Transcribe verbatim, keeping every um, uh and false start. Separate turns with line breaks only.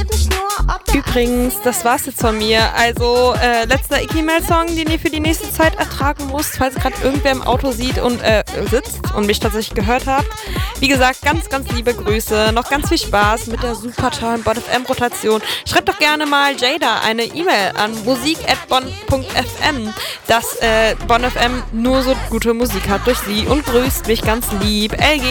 Übrigens, das war's jetzt von mir. Also, äh, letzter Icky-Mail-Song, den ihr für die nächste Zeit ertragen müsst, falls gerade irgendwer im Auto sieht und äh, sitzt und mich tatsächlich gehört habt. Wie gesagt, ganz, ganz liebe Grüße. Noch ganz viel Spaß mit der super tollen Bonn F M-Rotation. Schreibt doch gerne mal Jada eine E-Mail an musik at bonn punkt f m, dass äh, Bonn F M nur so gute Musik hat durch sie und grüßt mich ganz lieb. L G